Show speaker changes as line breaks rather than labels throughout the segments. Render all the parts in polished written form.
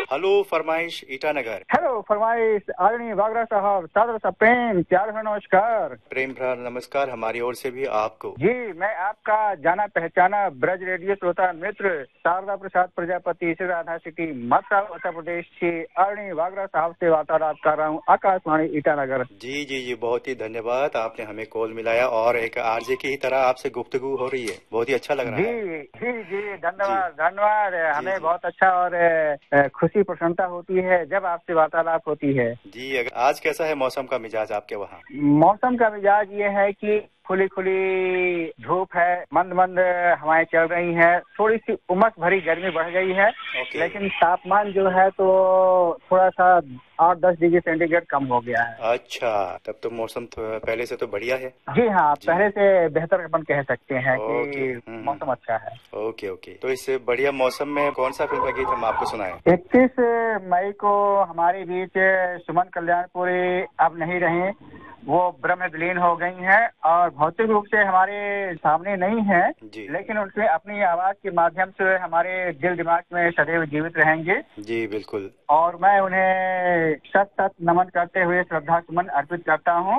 Hello फरमाइश Itanagar.
Hello फरमाइश आदरणीय वागरा साहब, सादर सा प्रेम प्यार है, नमस्कार।
प्रेम भरा नमस्कार हमारी ओर से भी आपको।
जी, मैं आपका जाना पहचाना ब्रज रेडियो श्रोता मित्र शारदा प्रसाद प्रजापति श्री राधा सिटी मथुरा उत्तर प्रदेश के आदरणीय वागरा साहब से वार्तालाप कर रहा हूँ, आकाशवाणी ईटानगर।
जी जी जी, बहुत ही धन्यवाद, आपने हमें कॉल मिलाया और एक आरजे की ही तरह आपसे गुफ्तगू हो रही है, बहुत ही अच्छा लग रहा है।
जी जी जी, धन्यवाद धन्यवाद। हमें
जी
बहुत अच्छा और खुशी प्रसन्नता होती है जब आपसे वार्तालाप होती है।
जी, अगर आज कैसा है मौसम का मिजाज आपके वहाँ?
मौसम का मिजाज ये है कि खुली खुली धूप है, मंद मंद हवाएं चल रही हैं, थोड़ी सी उमस भरी गर्मी बढ़ गई है, लेकिन तापमान जो है तो थोड़ा सा 8-10 डिग्री सेंटीग्रेड कम हो गया है।
अच्छा, तब तो मौसम पहले से तो बढ़िया है।
जी हाँ,
जी।
पहले से बेहतर अपन कह सकते हैं
ओके।
कि मौसम अच्छा है।
ओके ओके, तो इस बढ़िया मौसम में कौन सा फिल्म का गीत हम आपको सुनाएं?
31 मई को हमारे बीच सुमन कल्याणपुरी अब नहीं रही, वो ब्रह्म विलीन हो गई हैं और भौतिक रूप से हमारे सामने नहीं है, लेकिन उनसे अपनी आवाज के माध्यम से हमारे दिल दिमाग में सदैव जीवित रहेंगे।
जी बिल्कुल।
और मैं उन्हें सत सत नमन करते हुए श्रद्धा सुमन अर्पित करता हूँ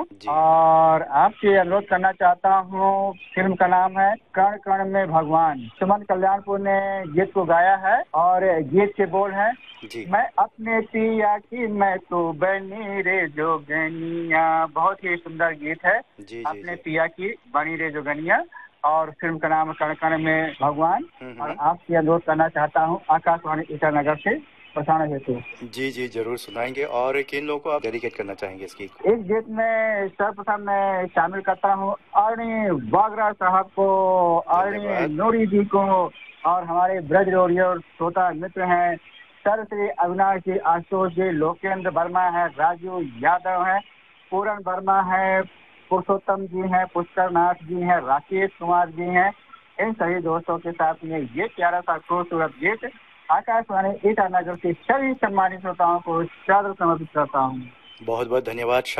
और आपसे अनुरोध करना चाहता हूँ। फिल्म का नाम है कण कण में भगवान। सुमन कल्याणपुर ने गीत को गाया है और गीत के बोल हैं, मैं अपने पिया की मैं तो बनी रे जोगनिया। बहुत ही सुंदर गीत है। अपने पिया की बनी रे जोगनिया और फिल्म का नाम कण कण में भगवान। और आपसे अनुरोध करना चाहता हूँ आकाशवाणी ईटानगर से प्रसारण हेतु।
जी जी जरूर सुनाएंगे। और किन लोगों को आप डेडिकेट करना चाहेंगे इस गीत?
इस गीत में सर्वप्रथम मैं शामिल करता हूँ आदरणीय वागरा साहब को, आदरणीय नूरी जी को और हमारे ब्रज रेडियो श्रोता मित्र हैं सर श्री अविनाश जी, आशुतोष जी, लोकेंद्र वर्मा है, राजू यादव है, पूरन वर्मा है, पुरुषोत्तम जी हैं, पुष्कर नाथ जी हैं, राकेश कुमार जी हैं। इन सभी दोस्तों के साथ में ये प्यारा सा खूबसूरत गीत आकाशवाणी ईटानगर के सभी सम्मानित श्रोताओं को सादर समर्पित करता हूँ।
बहुत बहुत धन्यवाद।